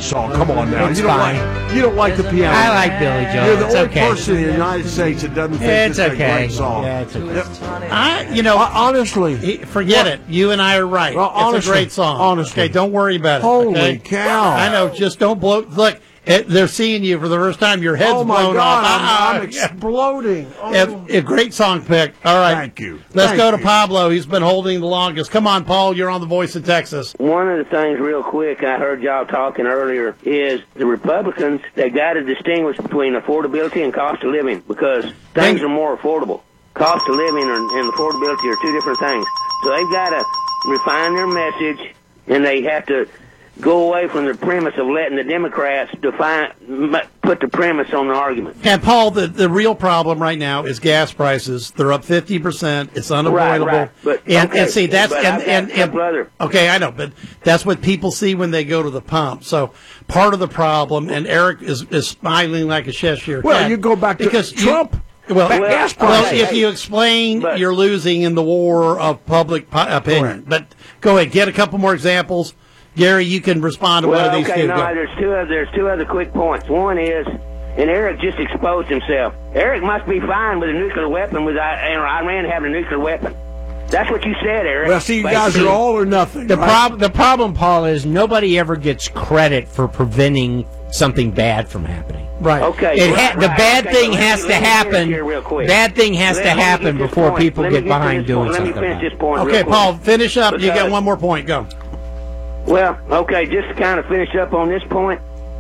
song. Come on now. It's You don't fine. you don't like the piano. I like Billy Joel. You're the It's only okay. person in the United States that doesn't think It's this is a okay. great song. Yeah, it's okay. Honestly, forget it. You and I are right. Well, It's a honestly, great song. honestly. Okay, don't worry about it. Holy okay? cow. I know. Just don't blow. Look, they're seeing you for the first time. Your head's Oh my blown God, off. I'm exploding. Oh. A great song pick. All right. Thank you. Let's Thank go to you. Pablo. He's been holding the longest. Come on, Paul. You're on the Voice of Texas. One of the things real quick I heard y'all talking earlier is the Republicans, they got to distinguish between affordability and cost of living because things are more affordable. Cost of living and affordability are two different things. So they've got to refine their message, and they have to go away from the premise of letting the Democrats put the premise on the argument. And Paul, the real problem right now is gas prices. They're up 50%. It's unavoidable. Right. But, and see that's but and brother. Okay, I know, but that's what people see when they go to the pump. So part of the problem, and Eric is smiling like a Cheshire Well, cat you go back to because Trump. Well, if you explain, but- you're losing in the war of public opinion. Correct. But go ahead, get a couple more examples. Gary, you can respond to one of these two. No, there's two other quick points. One is, and Eric just exposed himself. Eric must be fine with a nuclear weapon, with Iran having a nuclear weapon. That's what you said, Eric. Well, see, you guys are all or nothing. The right? the problem, Paul, is nobody ever gets credit for preventing something bad from happening. Right. Okay. The bad thing has to Let me happen. finish here real quick. Bad thing has to Let me happen get this before point. people Let me get to behind this doing point. something. Let me about finish it. this point. Okay, real quick. Paul, finish up. You got Because- one more point. Go. Well, okay, just to kind of finish up on this point,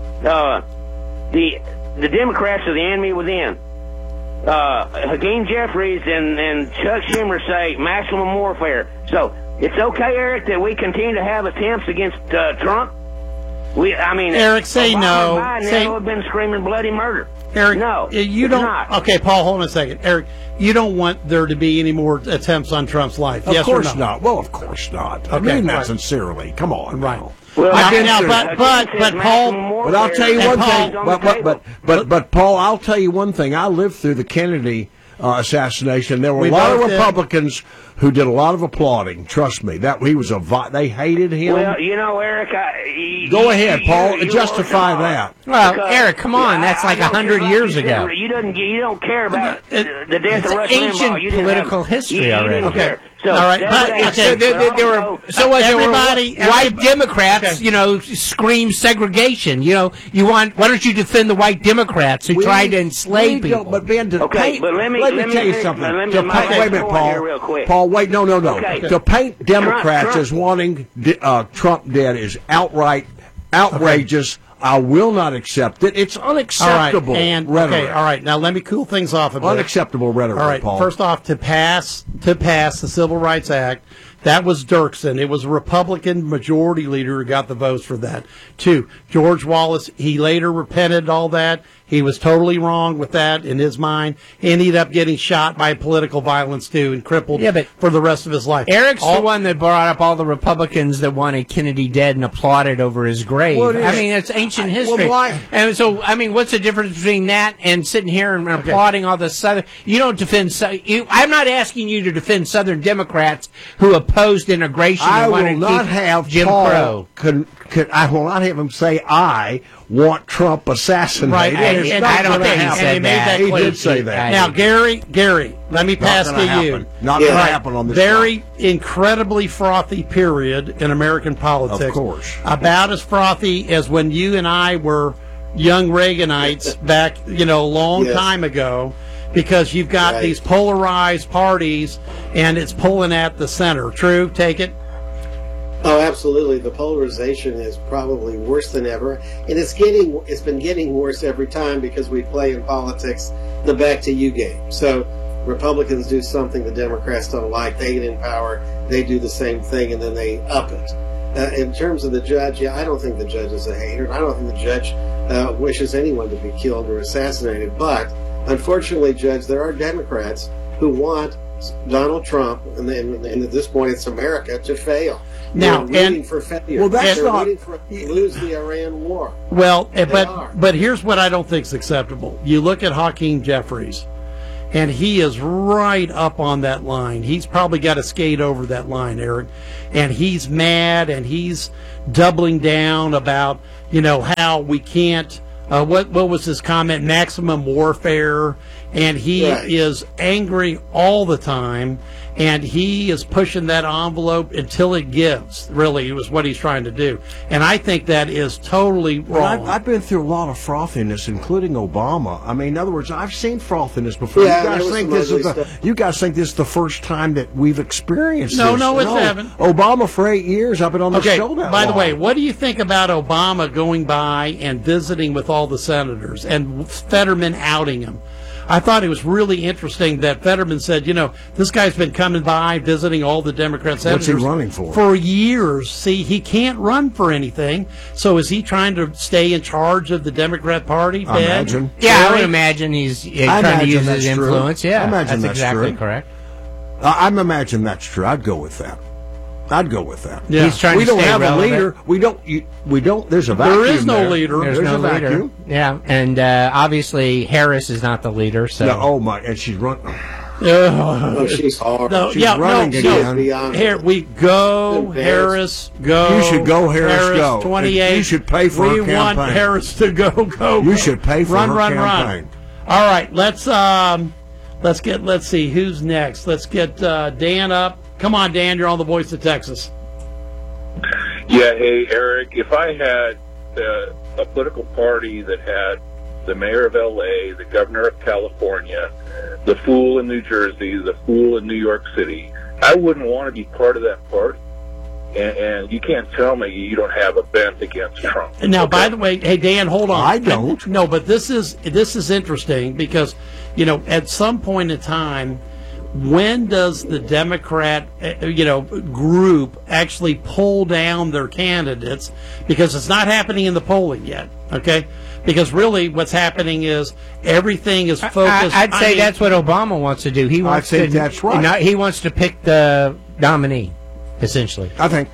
the Democrats are the enemy within. Hakeem Jeffries and Chuck Schumer say maximum warfare. So it's okay, Eric, that we continue to have attempts against Trump. Eric, say Obama no. And Biden Say- have been screaming bloody murder. Eric, no, you it's don't. not. Okay, Paul, hold on a second. Eric, you don't want there to be any more attempts on Trump's life. Of yes course or no? not. Well, of course not. I Okay, mean that right. sincerely. Come on. Right. now. Well, but Paul, But I'll tell you one thing. Paul, But Paul, I'll tell you one thing. I lived through the Kennedy assassination. There were We a lot of both did. Republicans who did a lot of applauding. Trust me, that he was they hated him. Well, you know, Eric, Go ahead, Paul. Justify that. Well, Because- Eric, come on. That's like I don't 100 care years about ago. You don't care about the death It's of Rush ancient Limbaugh. You didn't political have- history you already. didn't care. So All right, that's but- what I okay, said. there But were also- white Democrats, scream segregation. Why don't you defend the white Democrats who tried to enslave we people? don't- But Ben, to Okay, paint, but let me tell you finish- something. let me To make paint, this wait a minute, point here Paul. real quick. Paul, wait, no. Okay. To paint Democrats Trump- as wanting Trump dead is outright outrageous. I will not accept it. It's unacceptable all right, and rhetoric. okay, all right. Now let me cool things off a bit. Unacceptable rhetoric, All right. Paul. First off, to pass the Civil Rights Act, that was Dirksen. It was a Republican majority leader who got the votes for that. 2, George Wallace. He later repented all that. He was totally wrong with that in his mind. He ended up getting shot by political violence too and crippled but for the rest of his life. Eric's the one that brought up all the Republicans that wanted Kennedy dead and applauded over his grave. Well, I mean, it's ancient history. why- And so, I mean, what's the difference between that and sitting here and applauding all the Southern? You don't defend. I'm not asking you to defend Southern Democrats who opposed integration. I and will wanted to not keep have Jim Paul. Crow. I will not have him say I want Trump assassinated. Right, It's and not I don't gonna think he happen. said he made that He clear. did say that. Now, Gary, let me pass Not to gonna you. happen. Not going to happen on this. Very incredibly frothy period in American politics. Of course. About as frothy as when you and I were young Reaganites back, a long time ago, because you've got these polarized parties and it's pulling at the center. True? Take it? Oh, absolutely. The polarization is probably worse than ever, and it's been getting worse every time because we play in politics the back to you game. So Republicans do something the Democrats don't like, they get in power, they do the same thing, and then they up it. In terms of the judge, I don't think the judge is a hater. I don't think the judge wishes anyone to be killed or assassinated. But unfortunately, Judge, there are Democrats who want Donald Trump, and at this point, it's America, to fail. Now, They're rooting for failure. Well, that's They're not- rooting for lose the Iran war. Well, They are. but here's what I don't think is acceptable. You look at Hakeem Jeffries, and he is right up on that line. He's probably got to skate over that line, Eric. And he's mad, and he's doubling down about, how we can't. What was his comment? Maximum warfare, and he is angry all the time, and he is pushing that envelope until it gives. Really, was what he's trying to do, and I think that is totally wrong. I've been through a lot of frothiness, including Obama. I mean, in other words, I've seen frothiness before. Yeah, you guys think this is the first time that we've experienced No, this? no, it haven't. Obama for 8 years. I've been on the show that by the long. way, what do you think about Obama going by and visiting with all the senators and Fetterman outing him? I thought it was really interesting that Fetterman said, this guy's been coming by, visiting all the Democrat senators. What's he running for? For years. See, he can't run for anything. So is he trying to stay in charge of the Democrat Party? I imagine. Yeah, I would imagine he's trying to use his influence. True. Yeah, I imagine that's that's exactly true. correct. I imagine that's true. I'd go with that. Yeah. He's trying We to don't stay have relevant. a leader. We don't. There's a vacuum. There is no there. leader. There's a no leader. vacuum. Yeah, and obviously Harris is not the leader. So No, oh my! And she's run. Oh, she's hard. No, She's running again. Here we go, Harris. Go. You should go, Harris, go. 28. You should pay for we her campaign. want Harris to go. You should pay for run, her run, campaign. Run. All right, let's see who's next. Let's get Dan up. Come on, Dan. You're on the Voice of Texas. Yeah, hey, Eric, if I had a political party that had the mayor of L.A., the governor of California, the fool in New Jersey, the fool in New York City, I wouldn't want to be part of that party. And you can't tell me you don't have a bent against Trump. Now, by the way, hey, Dan, hold on. I don't. No, but this is interesting because, at some point in time, when does the Democrat, group actually pull down their candidates? Because it's not happening in the polling yet, okay? Because really what's happening is everything is focused. I'd say that's what Obama wants to do. He wants think that's right. He wants to pick the nominee, essentially. I think.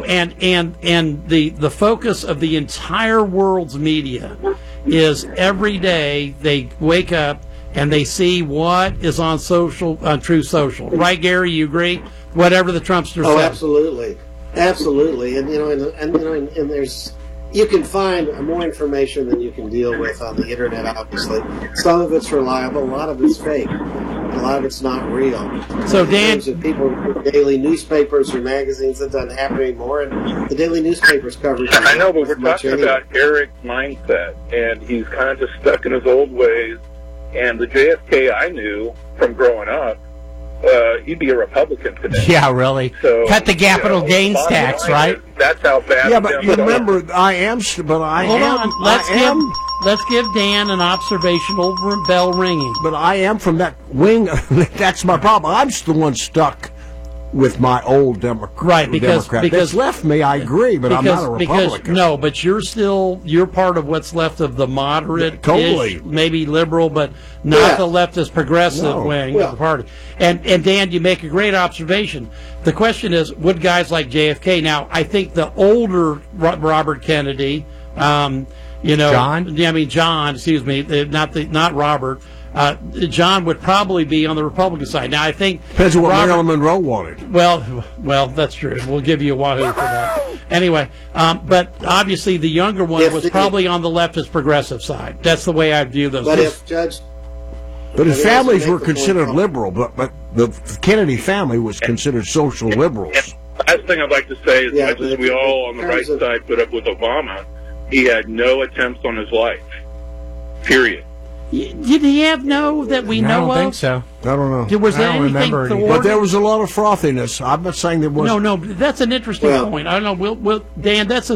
And the focus of the entire world's media is every day they wake up and they see what is on True Social. Right, Gary? You agree? Whatever the Trumpster says. Absolutely, absolutely. And and there's you can find more information than you can deal with on the internet. Obviously, some of it's reliable, a lot of it's fake, a lot of it's not real. So, in Dan, terms of people with daily newspapers or magazines, that doesn't happen anymore. And the daily newspapers cover. I know, but we're talking anyway. about Eric's mindset, and he's kind of just stuck in his old ways. And the JFK I knew from growing up, he'd be a Republican today. Yeah, really. So, cut the capital gains bottom tax, line right? is, that's how bad. Yeah, but you remember, hold on. Let's give Dan an observational bell ringing. But I am from that wing. That's my problem. I'm the one stuck with my old Democrat. Because that's left me. I agree, but I'm not a Republican. No, but you're part of what's left of the moderate, Totally. maybe liberal, but not the leftist progressive wing of the party. And Dan, you make a great observation. The question is, would guys like JFK? Now, I think the older Robert Kennedy, John. John. Excuse me, not Robert. John would probably be on the Republican side. Now, I think Depends on what Marilyn Monroe wanted. Well, that's true. We'll give you a wahoo for that. Anyway, but obviously the younger one was probably on the leftist progressive side. That's the way I view those. But if Judge. But his families were considered liberal, but the Kennedy family was considered social liberals. Last thing I'd like to say is, as we all on the right side put up with Obama, he had no attempts on his life. Period. Did he have that we know of? I don't think so. I don't know. Was there anything remember thwarted? But there was a lot of frothiness. I'm not saying there was. No. That's an interesting point. I don't know. Dan, that's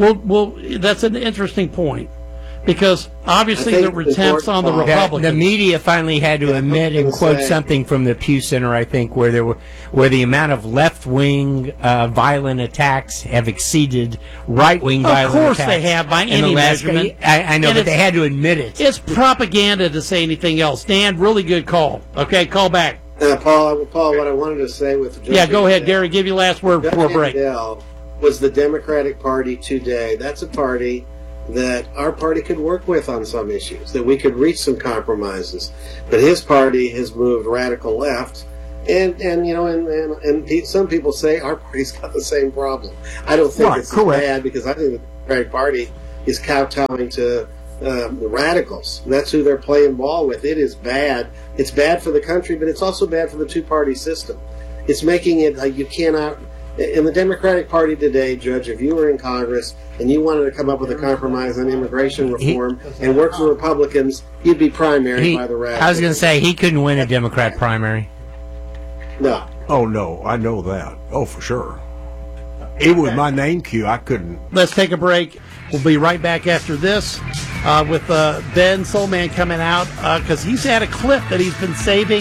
an interesting point. Because obviously there were attempts on the Republicans. The media finally had to admit and quote something from the Pew Center, I think, where the amount of left-wing violent attacks have exceeded right-wing violent attacks. Of course they have, by any measurement. I know, but they had to admit it. It's propaganda to say anything else. Dan, really good call. Okay, call back. Paul, what I wanted to say with go ahead, Gary. Give your last word before a break. Was the Democratic Party today? That's a party that our party could work with on some issues, that we could reach some compromises. But his party has moved radical left, and some people say our party's got the same problem. I don't think it's as bad, because I think the Democratic Party is kowtowing to the radicals. That's who they're playing ball with. It is bad. It's bad for the country, but it's also bad for the two-party system. It's making it like you cannot. In the Democratic Party today, Judge, if you were in Congress and you wanted to come up with a compromise on immigration reform and work for Republicans, you'd be primaried by the radicals. I was going to say, he couldn't win a Democrat primary. No. Oh, no, I know that. Oh, for sure. Even with my name queue, I couldn't. Let's take a break. We'll be right back after this with Ben Soulman coming out because he's had a clip that he's been saving,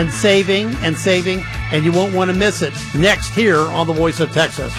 and you won't want to miss it. Next here on The Voice of Texas.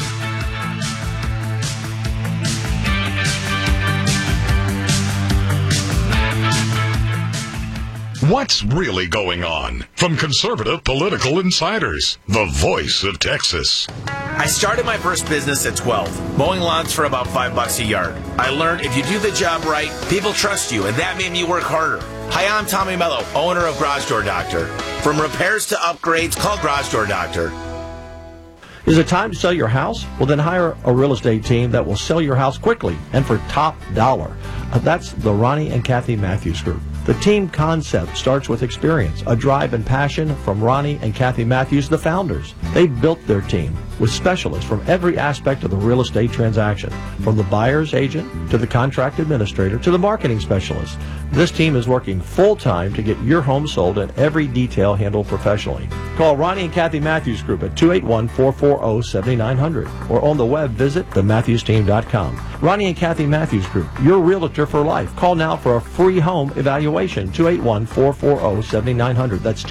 What's really going on? From conservative political insiders, The Voice of Texas. I started my first business at 12, mowing lawns for about $5 a yard. I learned if you do the job right, people trust you, and that made me work harder. Hi, I'm Tommy Mello, owner of Garage Door Doctor. From repairs to upgrades, call Garage Door Doctor. Is it time to sell your house? Well, then hire a real estate team that will sell your house quickly and for top dollar. That's the Ronnie and Kathy Matthews Group. The team concept starts with experience, a drive and passion from Ronnie and Kathy Matthews, the founders. They've built their team with specialists from every aspect of the real estate transaction, from the buyer's agent to the contract administrator to the marketing specialist. This team is working full-time to get your home sold and every detail handled professionally. Call Ronnie and Kathy Matthews Group at 281-440-7900 or on the web visit thematthewsteam.com. Ronnie and Kathy Matthews Group, your realtor for life. Call now for a free home evaluation, 281-440-7900. That's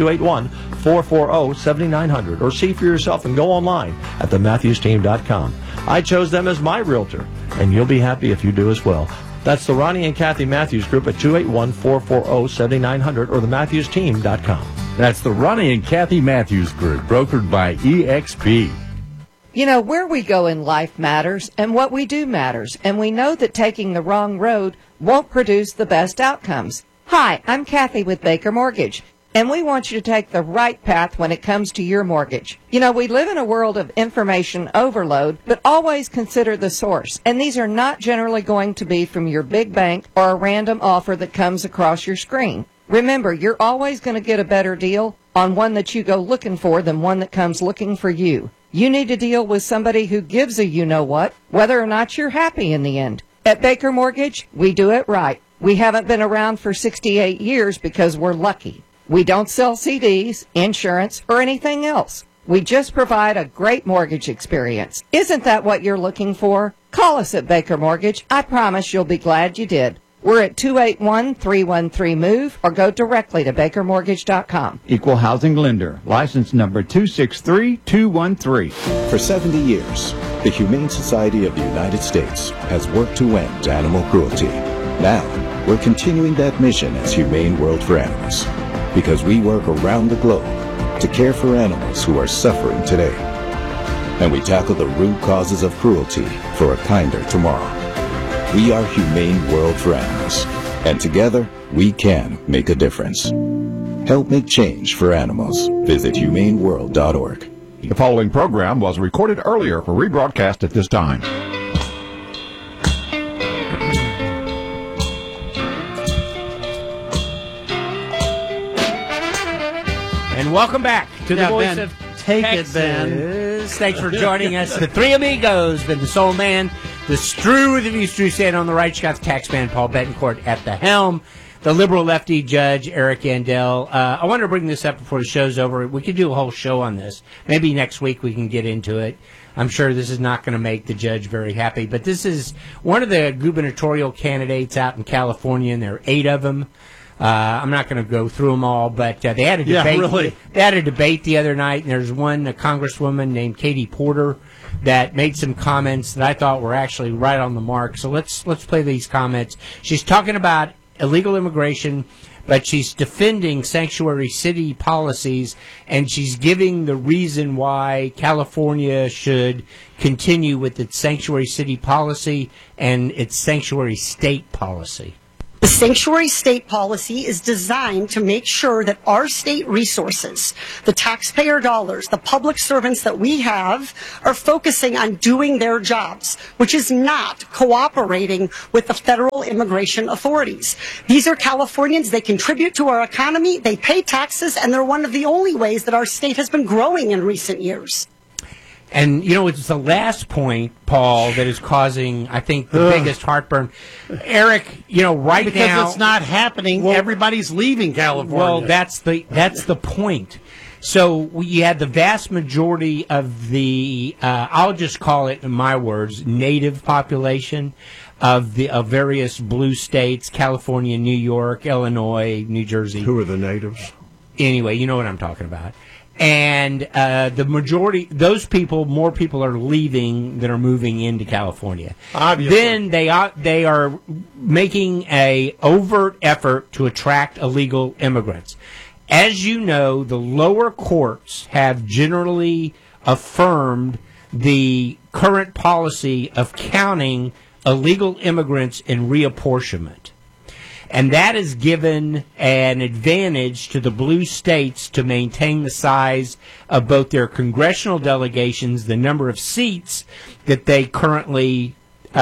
281-440-7900. Or see for yourself and go online at thematthewsteam.com. I chose them as my realtor, and you'll be happy if you do as well. That's the Ronnie and Kathy Matthews Group at 281-440-7900 or thematthewsteam.com. That's the Ronnie and Kathy Matthews Group, brokered by EXP. You know, where we go in life matters, and what we do matters, and we know that taking the wrong road won't produce the best outcomes. Hi, I'm Kathy with Baker Mortgage, and we want you to take the right path when it comes to your mortgage. You know, we live in a world of information overload, but always consider the source, and these are not generally going to be from your big bank or a random offer that comes across your screen. Remember, you're always going to get a better deal on one that you go looking for than one that comes looking for you. You need to deal with somebody who gives a you-know-what, whether or not you're happy in the end. At Baker Mortgage, we do it right. We haven't been around for 68 years because we're lucky. We don't sell CDs, insurance, or anything else. We just provide a great mortgage experience. Isn't that what you're looking for? Call us at Baker Mortgage. I promise you'll be glad you did. We're at 281-313-MOVE or go directly to bakermortgage.com. Equal housing lender, license number 263213. For 70 years, the Humane Society of the United States has worked to end animal cruelty. Now, we're continuing that mission as Humane World for Animals, because we work around the globe to care for animals who are suffering today. And we tackle the root causes of cruelty for a kinder tomorrow. We are Humane World for Animals, and together we can make a difference. Help make change for animals. Visit humaneworld.org. The following program was recorded earlier for rebroadcast at this time. And welcome back to the Voice of Texas. Ben. Thanks for joining us. The three amigos, Ben the Soul Man, the Strew with the View Strew stand on the right. You got the tax man, Paul Betancourt, at the helm. The liberal lefty judge, Eric Andel. I want to bring this up before the show's over. We could do a whole show on this. Maybe next week we can get into it. I'm sure this is not going to make the judge very happy. But this is one of the gubernatorial candidates out in California, and there are 8 of them. I'm not going to go through them all, but they had a debate. Yeah, really. They had a debate the other night, and there's one, a congresswoman named Katie Porter, that made some comments that I thought were actually right on the mark. So let's play these comments. She's talking about illegal immigration, but she's defending sanctuary city policies, and she's giving the reason why California should continue with its sanctuary city policy and its sanctuary state policy. The sanctuary state policy is designed to make sure that our state resources, the taxpayer dollars, the public servants that we have, are focusing on doing their jobs, which is not cooperating with the federal immigration authorities. These are Californians. They contribute to our economy. They pay taxes, and they're one of the only ways that our state has been growing in recent years. And, you know, it's the last point, Paul, that is causing, I think, the biggest heartburn. Eric, you know, right because now... Because it's not happening. Well, everybody's leaving California. Well, that's the point. So we had the vast majority of the, I'll just call it, in my words, native population of various blue states, California, New York, Illinois, New Jersey. Who are the natives? Anyway, you know what I'm talking about. And the majority, those people, more people are leaving than are moving into California. Obviously. Then they are making a overt effort to attract illegal immigrants. As you know, the lower courts have generally affirmed the current policy of counting illegal immigrants in reapportionment. And that has given an advantage to the blue states to maintain the size of both their congressional delegations, the number of seats that they currently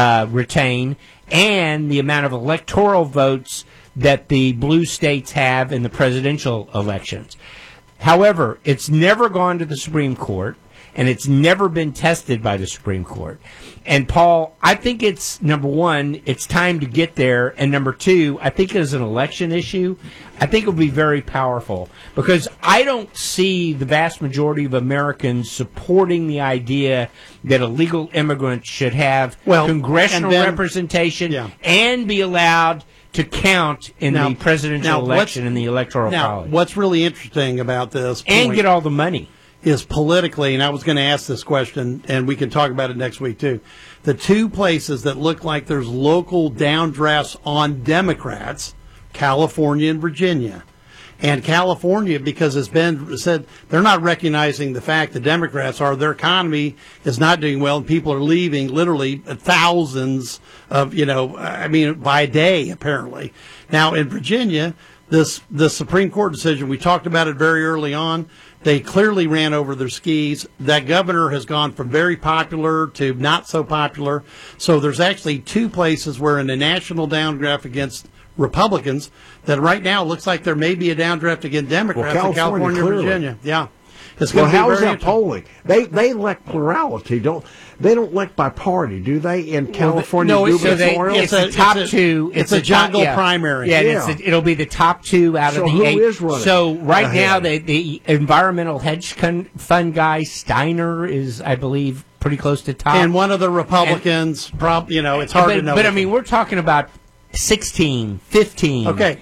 retain, and the amount of electoral votes that the blue states have in the presidential elections. However, it's never gone to the Supreme Court, and it's never been tested by the Supreme Court. And, Paul, I think it's, number one, it's time to get there, and number two, I think as an election issue, I think it will be very powerful, because I don't see the vast majority of Americans supporting the idea that illegal immigrants should have congressional representation and be allowed to count in the presidential election and the electoral college. What's really interesting about this and get all the money is politically, and I was going to ask this question, and we can talk about it next week too. The two places that look like there's local downdrafts on Democrats, California and Virginia. And California, because as Ben said, they're not recognizing the fact that Democrats are, their economy is not doing well, and people are leaving literally thousands of, by a day, apparently. Now, in Virginia, the Supreme Court decision, we talked about it very early on. They clearly ran over their skis. That governor has gone from very popular to not so popular. So there's actually two places where in a national downdraft against Republicans that right now looks like there may be a downdraft against Democrats in California and Virginia. Yeah. How is that polling? They elect plurality, they don't elect by party, do they? In California, it's the top two. It's a jungle primary. Yeah. It'll be the top two out of the 8. Is running? So right now, the environmental hedge fund guy Steiner is, I believe, pretty close to top. And one of the Republicans, it's hard to know. But I mean, we're talking about 16, 15. Okay.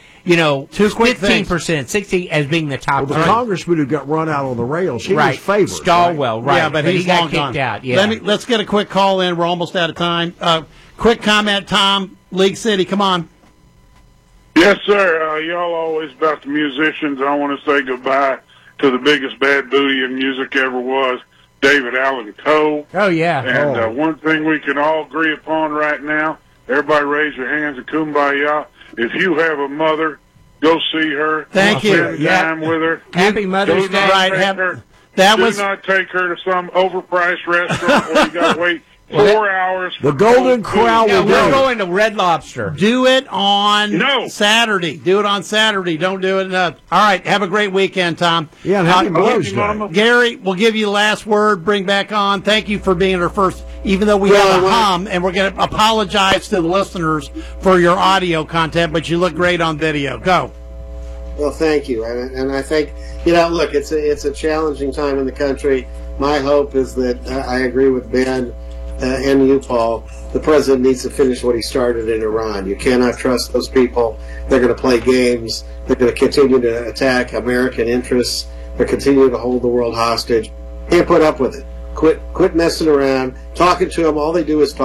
15%, 16 as being the top. Well, the congressman who got run out on the rails, he was favored. Stallwell, right? Yeah, but he got kicked out. Yeah. Let's get a quick call in. We're almost out of time. Quick comment, Tom, League City. Come on. Yes, sir. Y'all always about the musicians. I want to say goodbye to the biggest bad booty in music ever was, David Allan Coe. Oh yeah. And one thing we can all agree upon right now: everybody raise your hands and kumbaya. If you have a mother, go see her. Thank you. Spend time with her. Happy Mother's Day. Do not take her to some overpriced restaurant where you got to wait 4 hours. The Golden Corral. We're going to Red Lobster. Do it on Saturday. Do it on Saturday. Don't do it. All right. Have a great weekend, Tom. Yeah, happy Mother's Day. Gary, we'll give you the last word. Bring back on. Thank you for being our first. Even though we have a hum, and we're going to apologize to the listeners for your audio content, but you look great on video. Go. Well, thank you, and I think look, it's a challenging time in the country. My hope is that I agree with Ben and you, Paul. The president needs to finish what he started in Iran. You cannot trust those people. They're going to play games. They're going to continue to attack American interests. They're continuing to hold the world hostage. Can't put up with it. Quit messing around, talking to them. All they do is talk,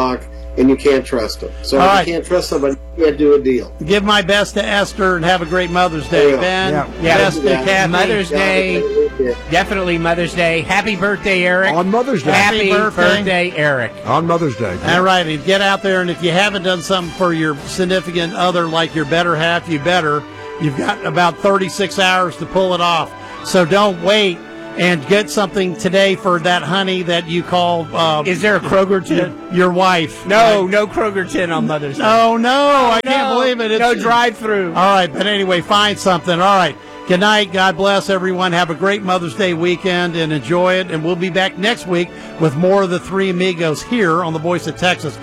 and you can't trust them. So All if right. you can't trust somebody, you can't do a deal. Give my best to Esther and have a great Mother's Day, Ben. Best to Kathy. Mother's Day. Definitely Mother's Day. Happy birthday, Eric. On Mother's Day. Happy birthday, Eric. On Mother's Day. All right, and get out there, and if you haven't done something for your significant other, like your better half, you've got about 36 hours to pull it off. So don't wait, and get something today for that honey that you call... Is there a Kroger tin? Your wife. No Kroger tin on Mother's Day. Oh, no, I can't believe it. No drive-through. All right, but anyway, find something. All right. Good night. God bless everyone. Have a great Mother's Day weekend and enjoy it. And we'll be back next week with more of the Three Amigos here on The Voice of Texas.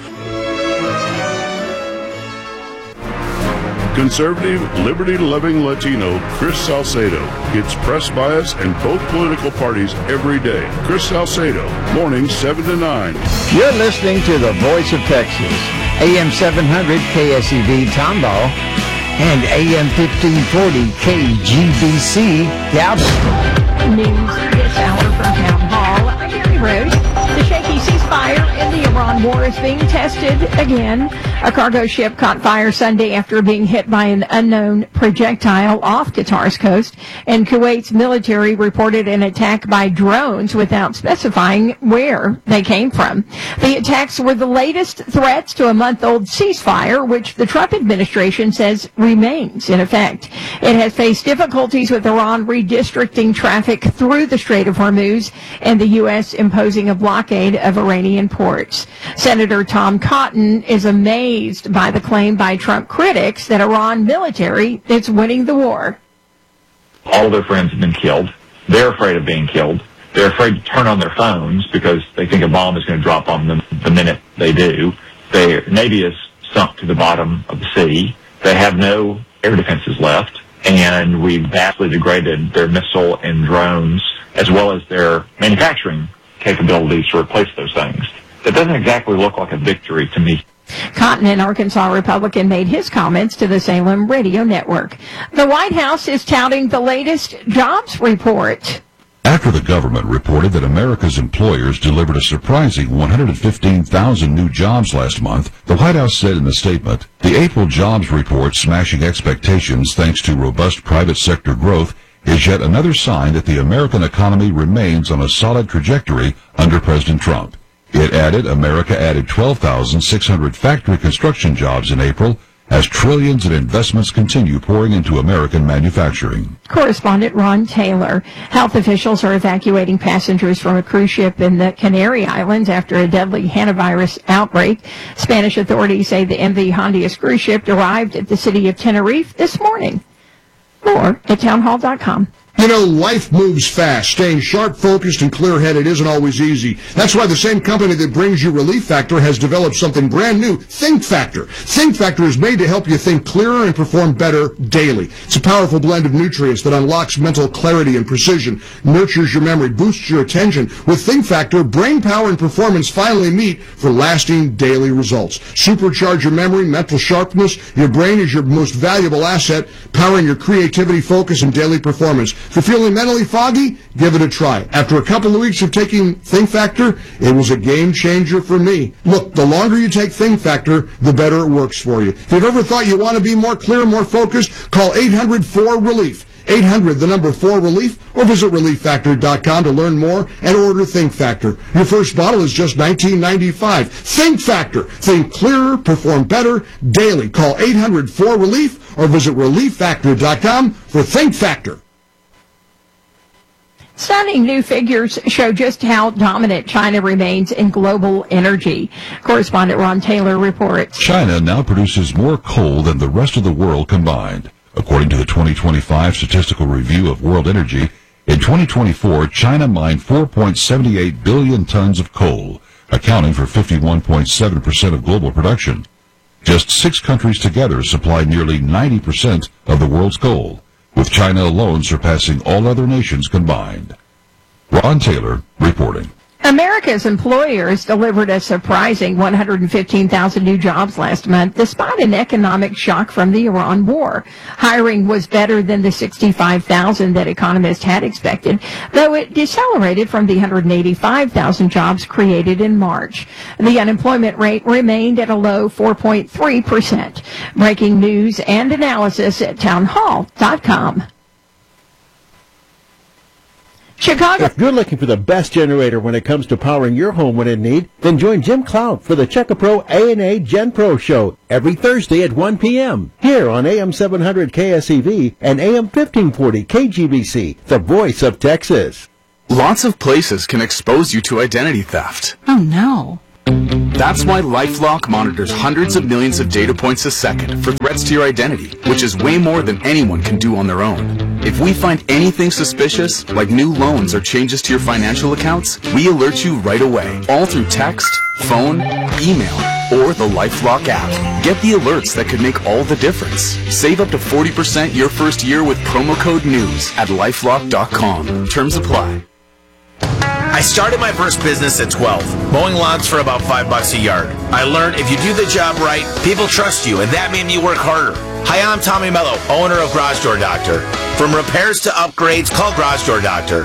Conservative, liberty-loving Latino Chris Salcedo gets press bias in both political parties every day. Chris Salcedo, mornings 7 to 9. You're listening to The Voice of Texas, AM 700 KSEV Tomball and AM 1540 KGBC Galveston. News this hour from Town Hall. I'm Mary Rose. The shaky ceasefire in the Iran war is being tested again. A cargo ship caught fire Sunday after being hit by an unknown projectile off Qatar's coast, and Kuwait's military reported an attack by drones without specifying where they came from. The attacks were the latest threats to a month-old ceasefire, which the Trump administration says remains in effect. It has faced difficulties with Iran redistricting traffic through the Strait of Hormuz and the U.S. imposing a blockade of Iranian ports. Senator Tom Cotton is amazed by the claim by Trump critics that Iran military is winning the war. All of their friends have been killed. They're afraid of being killed. They're afraid to turn on their phones because they think a bomb is going to drop on them the minute they do. Their Navy is sunk to the bottom of the sea. They have no air defenses left, and we've vastly degraded their missile and drones as well as their manufacturing capabilities to replace those things. That doesn't exactly look like a victory to me. Cotton, an Arkansas Republican, made his comments to the Salem Radio Network. The White House is touting the latest jobs report. After the government reported that America's employers delivered a surprising 115,000 new jobs last month, the White House said in a statement, the April jobs report smashing expectations thanks to robust private sector growth is yet another sign that the American economy remains on a solid trajectory under President Trump. It added America added 12,600 factory construction jobs in April as trillions in investments continue pouring into American manufacturing. Correspondent Ron Taylor. Health officials are evacuating passengers from a cruise ship in the Canary Islands after a deadly hantavirus outbreak. Spanish authorities say the MV Hondias cruise ship arrived at the city of Tenerife this morning. More at townhall.com. You know, life moves fast. Staying sharp, focused, and clear-headed isn't always easy. That's why the same company that brings you Relief Factor has developed something brand new, Think Factor. Think Factor is made to help you think clearer and perform better daily. It's a powerful blend of nutrients that unlocks mental clarity and precision, nurtures your memory, boosts your attention. With Think Factor, brain power and performance finally meet for lasting daily results. Supercharge your memory, mental sharpness. Your brain is your most valuable asset, powering your creativity, focus, and daily performance. If you're feeling mentally foggy, give it a try. After a couple of weeks of taking Think Factor, it was a game changer for me. Look, the longer you take Think Factor, the better it works for you. If you've ever thought you want to be more clear, more focused, call 800-4RELIEF. 800-4RELIEF, or visit ReliefFactor.com to learn more and order Think Factor. Your first bottle is just $19.95. Think Factor. Think clearer, perform better daily. Call 800-4RELIEF or visit ReliefFactor.com for Think Factor. Stunning new figures show just how dominant China remains in global energy. Correspondent Ron Taylor reports. China now produces more coal than the rest of the world combined. According to the 2025 Statistical Review of World Energy, in 2024, China mined 4.78 billion tons of coal, accounting for 51.7% of global production. Just 6 countries together supply nearly 90% of the world's coal, with China alone surpassing all other nations combined. Ron Taylor reporting. America's employers delivered a surprising 115,000 new jobs last month, despite an economic shock from the Iran war. Hiring was better than the 65,000 that economists had expected, though it decelerated from the 185,000 jobs created in March. The unemployment rate remained at a low 4.3%. Breaking news and analysis at townhall.com. Chicago. If you're looking for the best generator when it comes to powering your home when in need, then join Jim Cloud for the Checkapro A&A Gen Pro Show every Thursday at 1 p.m. here on AM 700 KSEV and AM 1540 KGBC, the voice of Texas. Lots of places can expose you to identity theft. Oh, no. That's why LifeLock monitors hundreds of millions of data points a second for threats to your identity, which is way more than anyone can do on their own. If we find anything suspicious, like new loans or changes to your financial accounts, we alert you right away, all through text, phone, email, or the LifeLock app. Get the alerts that could make all the difference. Save up to 40% your first year with promo code NEWS at LifeLock.com. Terms apply. I started my first business at 12, mowing lawns for about $5 a yard. I learned if you do the job right, people trust you, and that made me work harder. Hi, I'm Tommy Mello, owner of Garage Door Doctor. From repairs to upgrades, call Garage Door Doctor.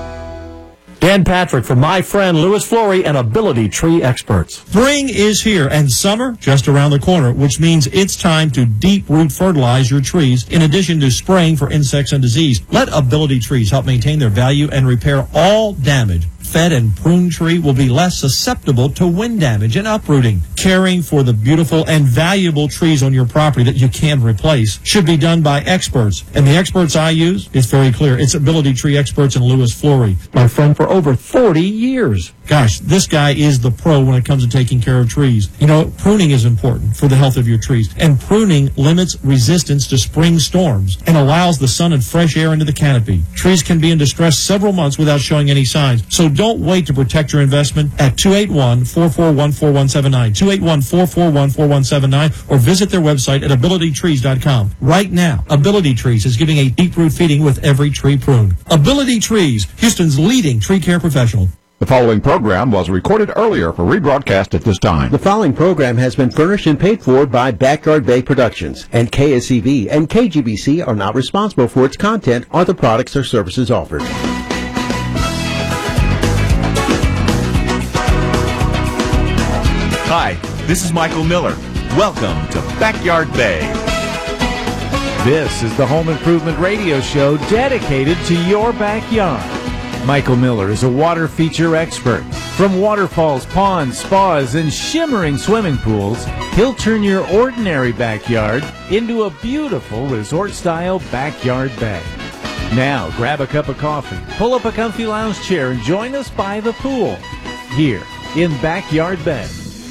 Dan Patrick from my friend Louis Flory and Ability Tree Experts. Spring is here and summer just around the corner, which means it's time to deep root fertilize your trees in addition to spraying for insects and disease. Let Ability Trees help maintain their value and repair all damage. Fed and prune tree will be less susceptible to wind damage and uprooting. Caring for the beautiful and valuable trees on your property that you can replace should be done by experts. And the experts I use, it's very clear. It's Ability Tree Experts and Louis Flory. My friend for over 40 years. Gosh, this guy is the pro when it comes to taking care of trees. You know, pruning is important for the health of your trees. And pruning limits resistance to spring storms and allows the sun and fresh air into the canopy. Trees can be in distress several months without showing any signs. So don't wait to protect your investment at 281-441-4179, 281-441-4179, or visit their website at abilitytrees.com. Right now, Ability Trees is giving a deep root feeding with every tree pruned. Ability Trees, Houston's leading tree care professional. The following program was recorded earlier for rebroadcast at this time. The following program has been furnished and paid for by Backyard Bay Productions, and KSEV and KGBC are not responsible for its content or the products or services offered. Hi, this is Michael Miller. Welcome to Backyard Bay. This is the home improvement radio show dedicated to your backyard. Michael Miller is a water feature expert. From waterfalls, ponds, spas, and shimmering swimming pools, he'll turn your ordinary backyard into a beautiful resort-style backyard bay. Now, grab a cup of coffee, pull up a comfy lounge chair, and join us by the pool here in Backyard Bay.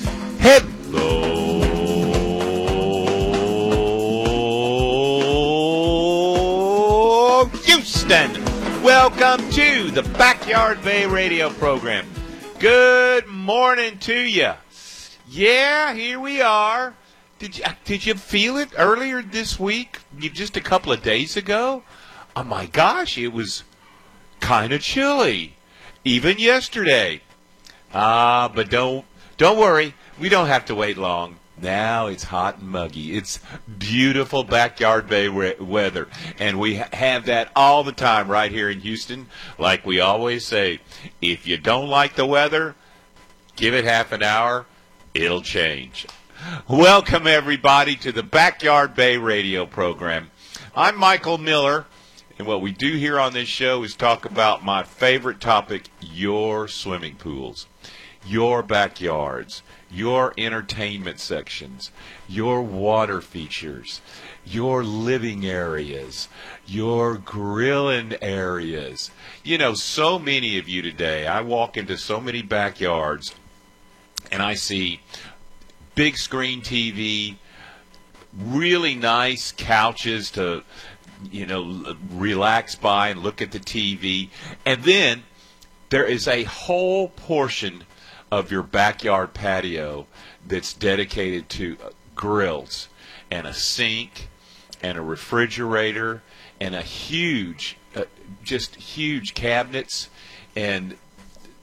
Hello, Houston. Welcome to the Backyard Bay radio program. Good morning to you. Yeah, here we are. Did you feel it earlier this week? Just a couple of days ago? Oh my gosh, it was kind of chilly. Even yesterday. But don't worry. We don't have to wait long. Now it's hot and muggy. It's beautiful Backyard Bay weather. And we have that all the time right here in Houston. Like we always say, if you don't like the weather, give it half an hour. It'll change. Welcome, everybody, to the Backyard Bay radio program. I'm Michael Miller. And what we do here on this show is talk about my favorite topic, your swimming pools, your backyards, your entertainment sections, your water features, your living areas, your grilling areas. You know, so many of you today, I walk into so many backyards and I see big screen TV, really nice couches to, you know, relax by and look at the TV. And then there is a whole portion of your backyard patio that's dedicated to grills and a sink and a refrigerator and a huge, just huge cabinets. And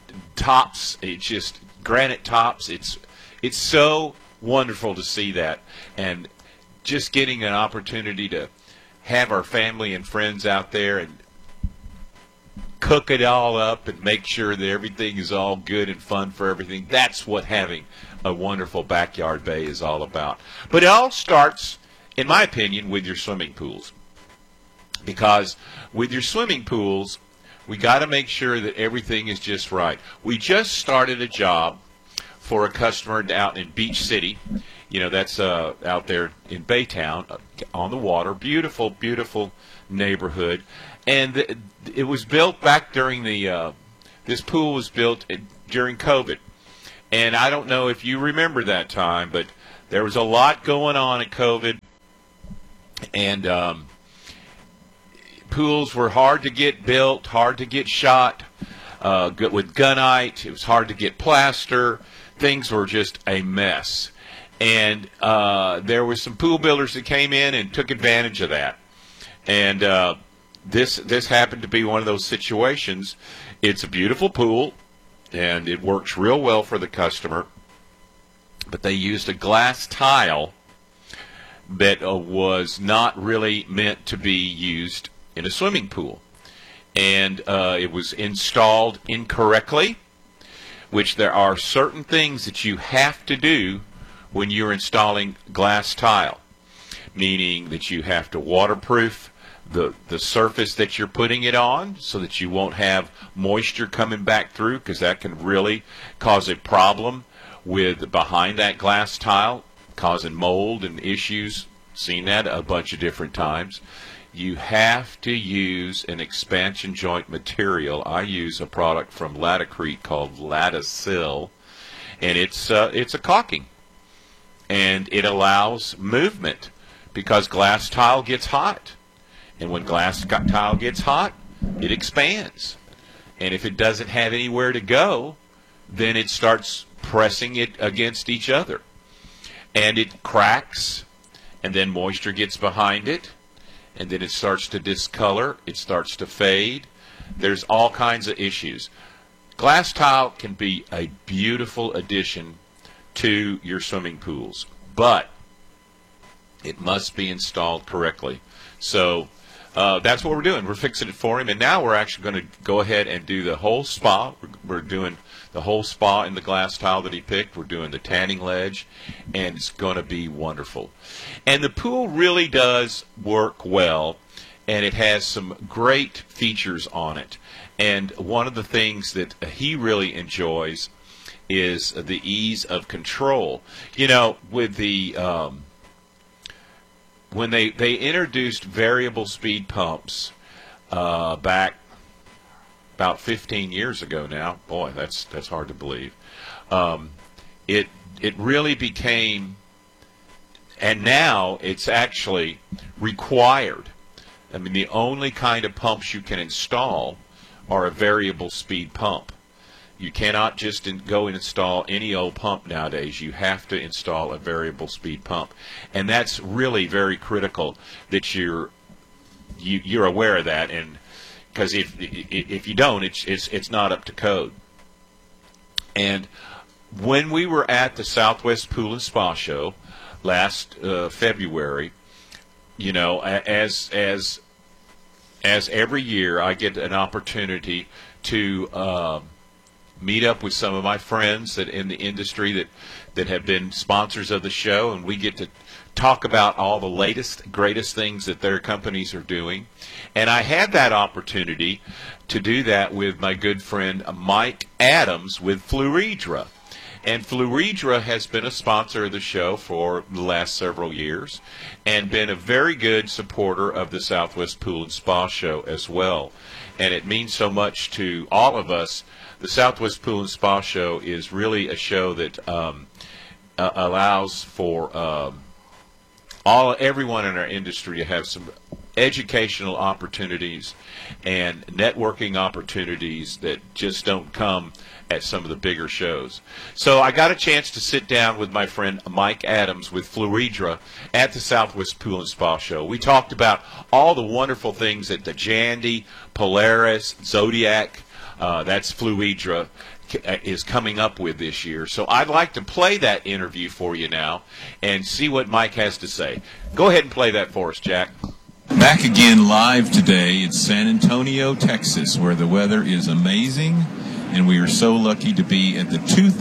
tops. It's just granite tops. It's so wonderful to see that, and just getting an opportunity to have our family and friends out there and cook it all up and make sure that everything is all good and fun for everything. That's what having a wonderful backyard bay is all about. But it all starts, in my opinion, with your swimming pools. Because with your swimming pools, we got to make sure that everything is just right. We just started a job for a customer out in Beach City. You know, that's out there in Baytown on the water. Beautiful, beautiful neighborhood. And it was built back during the, this pool was built during COVID. And I don't know if you remember that time, but there was a lot going on at COVID. And pools were hard to get built, hard to get shot with gunite. It was hard to get plaster. Things were just a mess. And there were some pool builders that came in and took advantage of that. And this happened to be one of those situations. It's a beautiful pool, and it works real well for the customer. But they used a glass tile that was not really meant to be used in a swimming pool. And it was installed incorrectly, which there are certain things that you have to do when you're installing glass tile, meaning that you have to waterproof the surface that you're putting it on so that you won't have moisture coming back through, because that can really cause a problem with behind that glass tile, causing mold and issues. Seen that a bunch of different times. You have to use an expansion joint material. I use a product from Laticrete called Latisil, and it's a caulking, and it allows movement because glass tile gets hot. And when glass tile gets hot, it expands. And if it doesn't have anywhere to go, then it starts pressing it against each other. And it cracks, and then moisture gets behind it, and then it starts to discolor, it starts to fade. There's all kinds of issues. Glass tile can be a beautiful addition to your swimming pools, but it must be installed correctly. So that's what we're doing. We're fixing it for him, and now we're actually going to go ahead and do the whole spa. We're doing the whole spa in the glass tile that he picked. We're doing the tanning ledge, and it's going to be wonderful. And the pool really does work well, and it has some great features on it. And one of the things that he really enjoys is the ease of control. You know, with the when they introduced variable speed pumps back about 15 years ago now, boy, that's hard to believe. It really became, and now it's actually required. I mean, the only kind of pumps you can install are a variable speed pump. You cannot just go and install any old pump nowadays. You have to install a variable speed pump, and that's really very critical that you're aware of that. And because if you don't, it's not up to code. And when we were at the Southwest Pool and Spa Show last February, you know, as every year, I get an opportunity to meet up with some of my friends that in the industry that have been sponsors of the show, and we get to talk about all the latest, greatest things that their companies are doing. And I had that opportunity to do that with my good friend Mike Adams with Fluidra. And Fluidra has been a sponsor of the show for the last several years and been a very good supporter of the Southwest Pool and Spa Show as well. And it means so much to all of us. The Southwest Pool and Spa Show is really a show that allows for everyone in our industry to have some educational opportunities and networking opportunities that just don't come at some of the bigger shows. So I got a chance to sit down with my friend Mike Adams with Fluidra at the Southwest Pool and Spa Show. We talked about all the wonderful things that the Jandy, Polaris, Zodiac, that's Fluidra, is coming up with this year. So I'd like to play that interview for you now and see what Mike has to say. Go ahead and play that for us, Jack. Back again live today in San Antonio, Texas, where the weather is amazing, and we are so lucky to be at the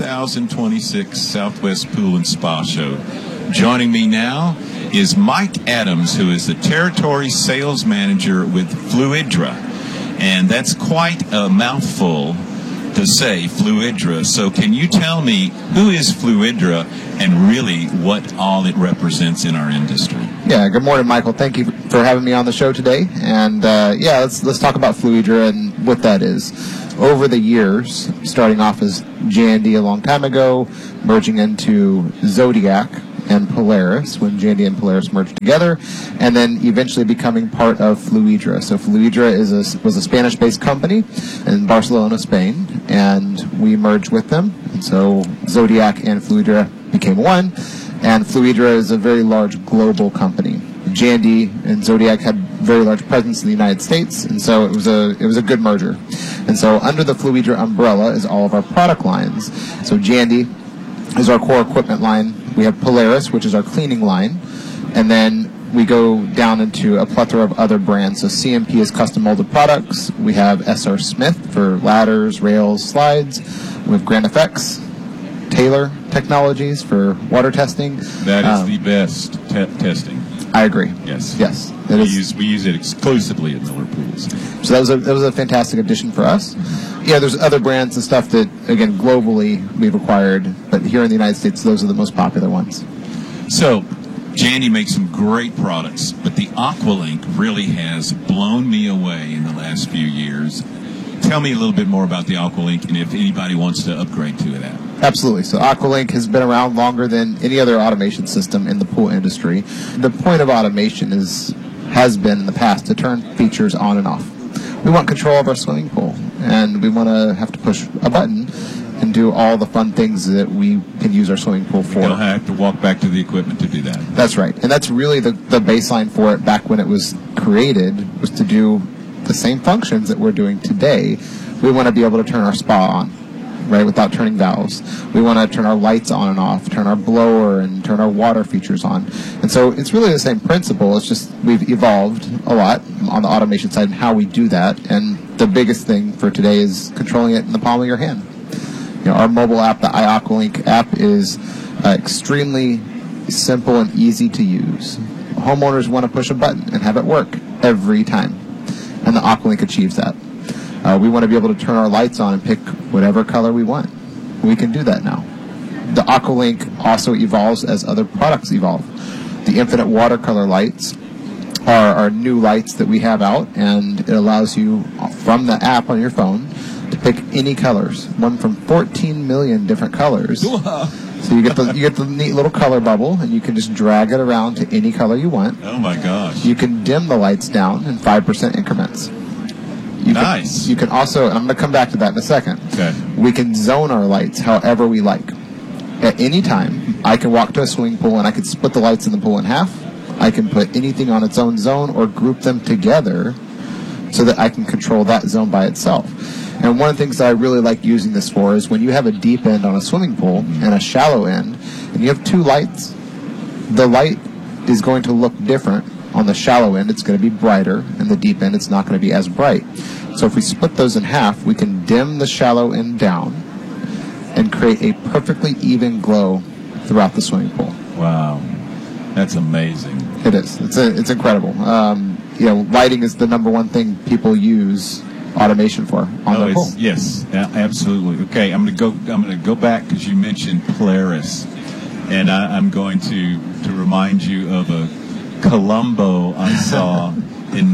2026 Southwest Pool and Spa Show. Joining me now is Mike Adams, who is the Territory Sales Manager with Fluidra, and that's quite a mouthful to say, Fluidra. So can you tell me who is Fluidra and really what all it represents in our industry? Yeah, good morning, Michael. Thank you for having me on the show today. And let's talk about Fluidra and what that is. Over the years, starting off as Jandy a long time ago, merging into Zodiac and Polaris when Jandy and Polaris merged together, and then eventually becoming part of Fluidra. So Fluidra was a Spanish-based company in Barcelona, Spain, and we merged with them. And so Zodiac and Fluidra became one, and Fluidra is a very large global company. Jandy and Zodiac had very large presence in the United States, and so it was a good merger. And so under the Fluidra umbrella is all of our product lines. So Jandy is our core equipment line. We have Polaris, which is our cleaning line, and then we go down into a plethora of other brands. So CMP is custom molded products. We have SR Smith for ladders, rails, slides. We have Grand Effects, Taylor Technologies for water testing. That is the best testing. I agree. Yes. Yes. We use it exclusively at Miller Pools. So that was a fantastic addition for us. Yeah, there's other brands and stuff that, again, globally we've acquired, but here in the United States, those are the most popular ones. So, Jandy makes some great products, but the Aqualink really has blown me away in the last few years. Tell me a little bit more about the Aqualink and if anybody wants to upgrade to that. Absolutely. So Aqualink has been around longer than any other automation system in the pool industry. The point of automation has been in the past to turn features on and off. We want control of our swimming pool, and we want to have to push a button and do all the fun things that we can use our swimming pool for. You don't have to walk back to the equipment to do that. That's right. And that's really the baseline for it back when it was created, was to do the same functions that we're doing today. We want to be able to turn our spa on, right, without turning valves. We want to turn our lights on and off, turn our blower, and turn our water features on. And so it's really the same principle. It's just we've evolved a lot on the automation side and how we do that. And the biggest thing for today is controlling it in the palm of your hand. You know, our mobile app, the iAqualink app, is extremely simple and easy to use. Homeowners want to push a button and have it work every time, and the Aqualink achieves that. We want to be able to turn our lights on and pick whatever color we want. We can do that now. The Aqualink also evolves as other products evolve. The Infinite Watercolor lights are our new lights that we have out, and it allows you from the app on your phone to pick any colors, one from 14 million different colors. So you get the neat little color bubble, and you can just drag it around to any color you want. Oh my gosh! You can dim the lights down in 5% increments. You can also, and I'm going to come back to that in a second. Okay. We can zone our lights however we like. At any time, I can walk to a swimming pool and I can split the lights in the pool in half. I can put anything on its own zone or group them together so that I can control that zone by itself. And one of the things that I really like using this for is when you have a deep end on a swimming pool and a shallow end, and you have two lights, the light is going to look different. On the shallow end, it's going to be brighter, and the deep end, it's not going to be as bright. So if we split those in half, we can dim the shallow end down and create a perfectly even glow throughout the swimming pool. Wow. That's amazing. It is. It's incredible. Lighting is the number one thing people use automation for on their pool. Yes, absolutely. Okay, I'm going to go back because you mentioned Polaris, and I'm going to remind you of a Columbo I saw in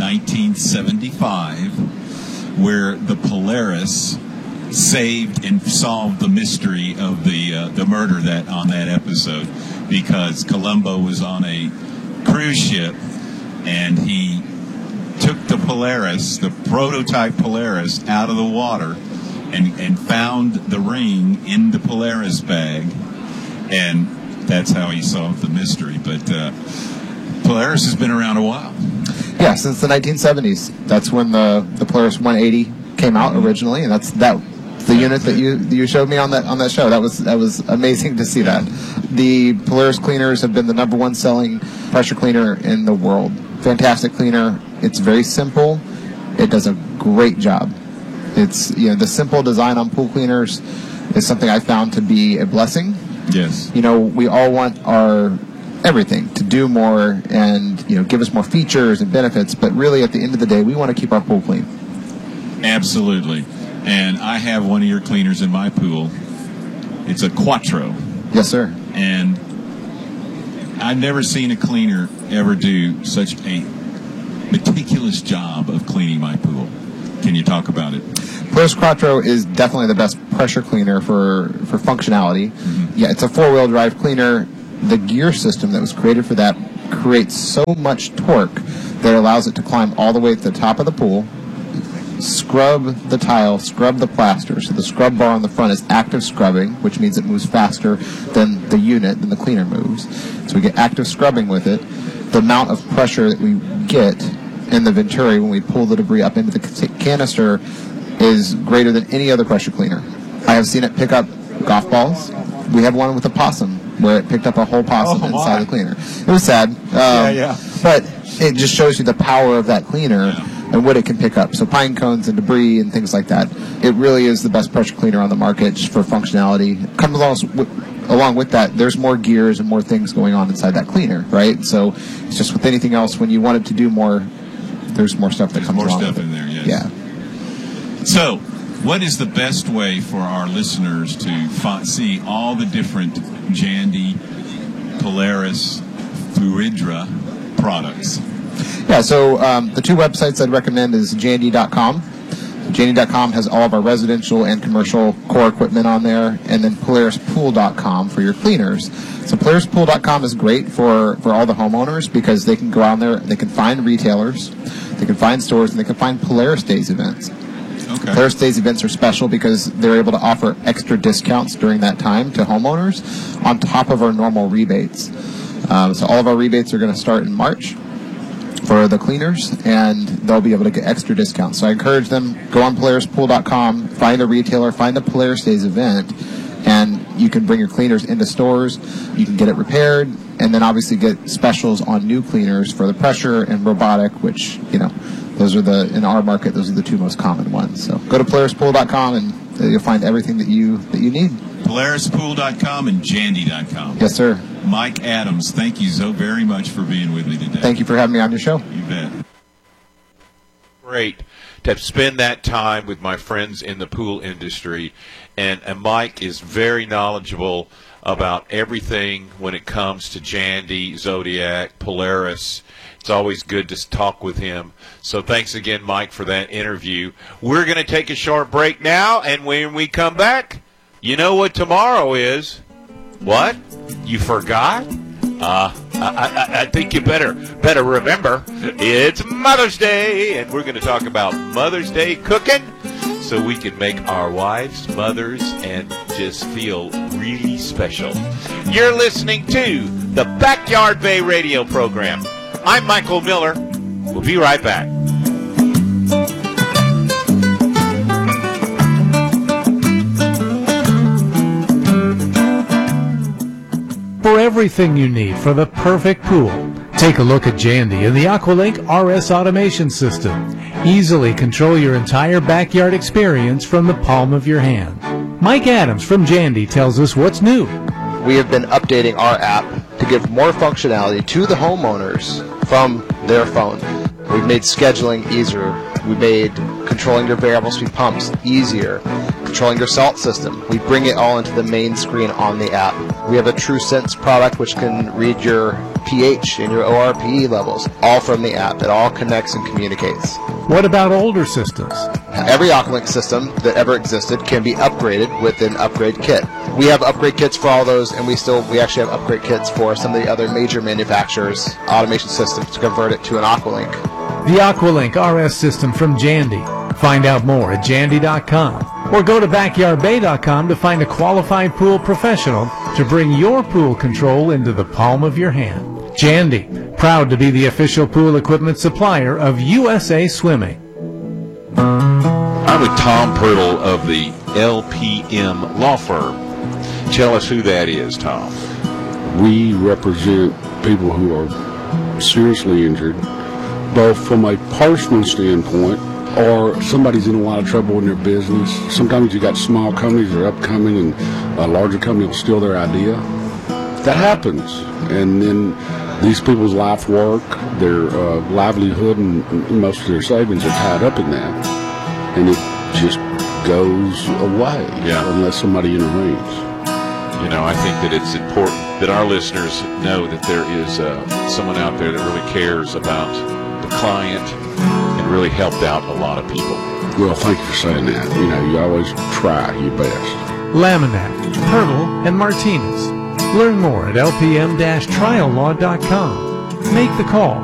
1975, where the Polaris saved and solved the mystery of the murder on that episode, because Columbo was on a cruise ship and he took the Polaris, the prototype Polaris, out of the water and found the ring in the Polaris bag, and that's how he solved the mystery. But Polaris has been around a while. Yeah, since the 1970s. That's when the Polaris 180 came out originally, and that's It's the unit that you showed me on that show. That was amazing to see that. The Polaris cleaners have been the #1 selling pressure cleaner in the world. Fantastic cleaner. It's very simple. It does a great job. It's the simple design on pool cleaners is something I found to be a blessing. Yes. We all want our everything to do more and give us more features and benefits, but really at the end of the day we want to keep our pool clean. Absolutely. And I have one of your cleaners in my pool. It's a Quattro. Yes, sir. And I've never seen a cleaner ever do such a meticulous job of cleaning my pool. Can you talk about it? Polaris Quattro is definitely the best pressure cleaner for functionality. Mm-hmm. Yeah, it's a 4-wheel drive cleaner. The gear system that was created for that creates so much torque that it allows it to climb all the way to the top of the pool, scrub the tile, scrub the plaster. So the scrub bar on the front is active scrubbing, which means it moves faster than the cleaner moves. So we get active scrubbing with it. The amount of pressure that we get in the Venturi when we pull the debris up into the canister is greater than any other pressure cleaner. I have seen it pick up golf balls. We had one with a possum where it picked up a whole possum inside the cleaner. It was sad. But it just shows you the power of that cleaner and what it can pick up. So pine cones and debris and things like that. It really is the best pressure cleaner on the market just for functionality. Along with that, there's more gears and more things going on inside that cleaner, right? So it's just with anything else, when you want it to do more, there's more stuff that comes along. There's more stuff in there, yes. Yeah. So, what is the best way for our listeners to see all the different Jandy, Polaris, Fluidra products? Yeah, so the two websites I'd recommend is Jandy.com. Jandy.com has all of our residential and commercial core equipment on there, and then PolarisPool.com for your cleaners. So PolarisPool.com is great for all the homeowners because they can go on there, they can find retailers, they can find stores, and they can find Polaris Days events. Okay. Polaris Days events are special because they're able to offer extra discounts during that time to homeowners on top of our normal rebates. So all of our rebates are going to start in March for the cleaners, and they'll be able to get extra discounts. So I encourage them, go on PolarisPool.com, find a retailer, find a Polaris Days event, and you can bring your cleaners into stores, you can get it repaired, and then obviously get specials on new cleaners for the pressure and robotic, which, those are in our market, those are the two most common ones. So go to PolarisPool.com and you'll find everything that you need. PolarisPool.com and Jandy.com. Yes, sir. Mike Adams, thank you so very much for being with me today. Thank you for having me on your show. You bet. Great to spend that time with my friends in the pool industry. And Mike is very knowledgeable about everything when it comes to Jandy, Zodiac, Polaris. It's always good to talk with him. So thanks again, Mike, for that interview. We're going to take a short break now, and when we come back, you know what tomorrow is. What? You forgot? I think you better remember. It's Mother's Day, and we're going to talk about Mother's Day cooking so we can make our wives mothers and just feel really special. You're listening to the Backyard Bay radio program. I'm Michael Miller. We'll be right back. For everything you need for the perfect pool, take a look at Jandy and the Aqualink RS automation system. Easily control your entire backyard experience from the palm of your hand. Mike Adams from Jandy tells us what's new. We have been updating our app to give more functionality to the homeowners from their phone. We've made scheduling easier. We made controlling your variable speed pumps easier. Controlling your salt system. We bring it all into the main screen on the app. We have a TrueSense product which can read your pH and your ORPE levels, all from the app. It all connects and communicates. What about older systems? Every Aqualink system that ever existed can be upgraded with an upgrade kit. We have upgrade kits for all those, and we actually have upgrade kits for some of the other major manufacturers' automation systems to convert it to an Aqualink. The Aqualink RS system from Jandy. Find out more at Jandy.com or go to BackyardBay.com to find a qualified pool professional to bring your pool control into the palm of your hand. Jandy, proud to be the official pool equipment supplier of USA Swimming. I'm with Tom Pirtle of the LPM Law Firm. Tell us who that is, Tom. We represent people who are seriously injured, both from a personal standpoint, or somebody's in a lot of trouble in their business. Sometimes you got small companies that are upcoming and a larger company will steal their idea. That happens. And then these people's life work, their livelihood, and most of their savings are tied up in that. And it just goes away unless somebody intervenes. You know, I think that it's important that our listeners know that there is someone out there that really cares about the client and really helped out a lot of people. Well, thank you for saying that. You know, you always try your best. Laminac, Hurdle, and Martinez. Learn more at lpm-triallaw.com. Make the call.